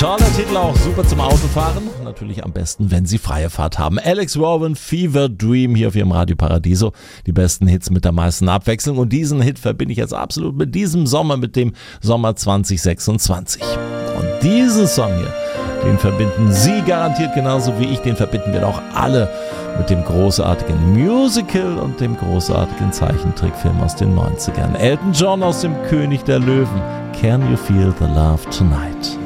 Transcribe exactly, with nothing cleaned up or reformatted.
Toller Titel, auch super zum Autofahren. Natürlich am besten, wenn Sie freie Fahrt haben. Alex Warren, Fever Dream hier auf Ihrem Radio Paradiso. Die besten Hits mit der meisten Abwechslung. Und diesen Hit verbinde ich jetzt absolut mit diesem Sommer, mit dem Sommer zwanzig sechsundzwanzig. Und diesen Song hier, den verbinden Sie garantiert genauso wie ich. Den verbinden wir auch alle mit dem großartigen Musical und dem großartigen Zeichentrickfilm aus den neunzigern. Elton John aus dem König der Löwen. Can you feel the love tonight?